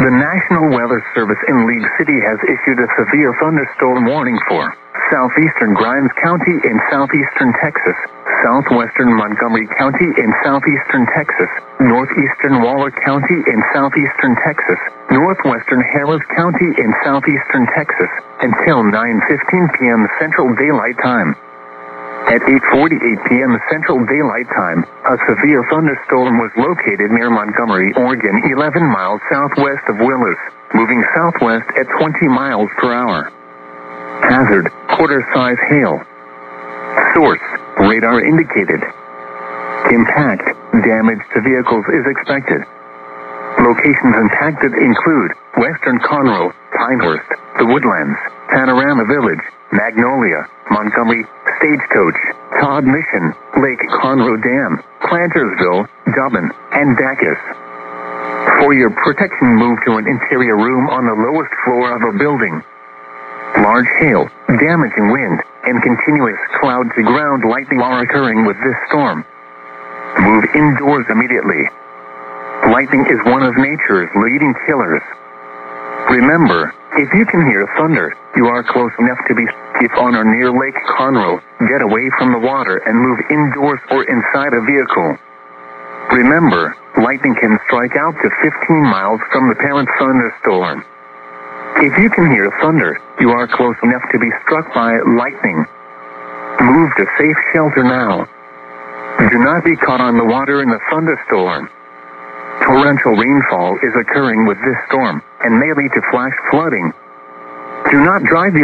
The National Weather Service in League City has issued a severe thunderstorm warning for southeastern Grimes County in southeastern Texas, southwestern Montgomery County in southeastern Texas, northeastern Waller County in southeastern Texas, northwestern Harris County in southeastern Texas, until 9:15 p.m. Central Daylight Time. At 8:48 p.m. Central Daylight Time, a severe thunderstorm was located near Montgomery, Oregon, 11 miles southwest of Willis, moving southwest at 20 miles per hour. Hazard, quarter-size hail. Source, radar indicated. Impact, damage to vehicles is expected. Locations impacted include Western Conroe, Pinehurst, The Woodlands, Panorama Village, Magnolia, Montgomery, Stagecoach, Todd Mission, Lake Conroe Dam, Plantersville, Dublin, and Dacus. For your protection, move to an interior room on the lowest floor of a building. Large hail, damaging wind, and continuous cloud-to-ground lightning are occurring with this storm. Move indoors immediately. Lightning is one of nature's leading killers. Remember, if you can hear thunder, you are close enough to be safe on or near Lake Conroe. Get away from the water and move indoors or inside a vehicle. Remember, lightning can strike out to 15 miles from the parent thunderstorm. If you can hear thunder, you are close enough to be struck by lightning. Move to safe shelter now. Do not be caught on the water in the thunderstorm. Torrential rainfall is occurring with this storm and may lead to flash flooding. Do not drive your